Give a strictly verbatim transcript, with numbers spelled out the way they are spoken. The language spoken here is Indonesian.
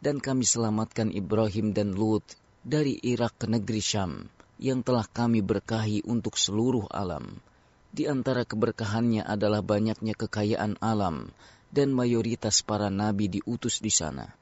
Dan kami selamatkan Ibrahim dan Lut dari Irak ke negeri Syam, yang telah kami berkahi untuk seluruh alam. Di antara keberkahannya adalah banyaknya kekayaan alam, dan mayoritas para nabi diutus di sana.